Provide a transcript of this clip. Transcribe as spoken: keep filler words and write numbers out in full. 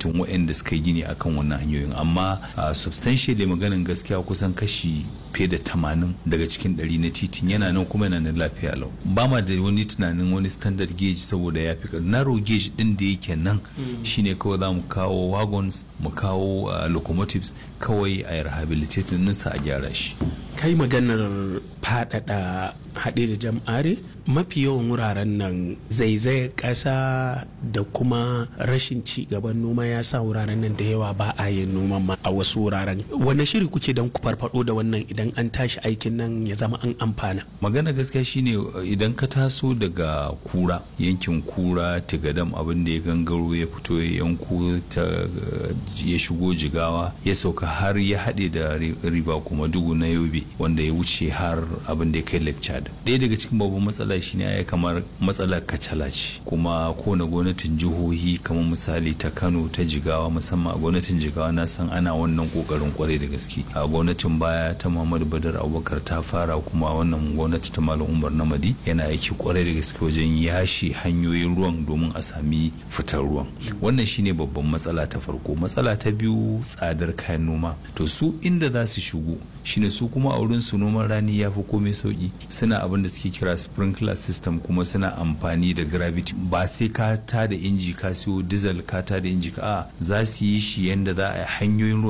gwamnatin waɗanda suka yi gini akan wannan hanyoyin, amma substantially maganin gaskiya kusan kashi fiye da tamanin daga cikin ɗari na titin yana nan kuma yana nan lafiya lau. Ba ma da wani tunanin wani standard gauge saboda ya fi narrow gauge din da yake nan shine kawai za mu kawo wagons mu kawo locomotives kawai a rehabilitating ninsa a gyara shi. Kai maganar faɗaɗa haɗe da jam'are, mafi yawan wuraren nan zaizayar ƙasa da kuma rashin ci gaban noma ya sa wuraren nan da yawa ba a yin noman ma a wasu wuraren. Wanne shiri kuke don ku farfado da wannan idan an tashi aikin nan ya zama an amfana? Magana gaskiya shine idan ka taso daga Kura, yankin Kura Tigadam, abin da ya gangaro ya fito ya yanko ta ya shigo Jigawa ya sauka har ya haɗe da riba kuma Dugu na Yobe wanda ya wuce har abin da ya kai Lake Chad. Ɗaya daga cikin babban matsala shine ya kamar matsalar kacala ce, kuma kowane gwamnatin jihohi kamar misali ta Kano, ta Jigawa, musamman a gwamnatin Jigawa na san ana wannan kokarin kwarai da gaske. A gwamnatin baya ta Muhammadu Badar Abubakar ta fara, kuma wannan gwamnati ta Malam Umar Namadi yana aiki kwarai da gaske wajen yashe hanyoyin ruwan domin a sami fitar ruwan. Wannan shine babban matsala ta farko. Matsala ta biyu tsadar kayan noma. To su inda za su shigo shine su kuma a wurin su noman rani ya fi komai sauki. Suna abin da suke kira sprinkler system, kuma suna amfani da gravity. Ba sai ka ta da inji ka siyo diesel ka ta da inji ka a za su yi shi yanda za a yi hanyoyin ruwa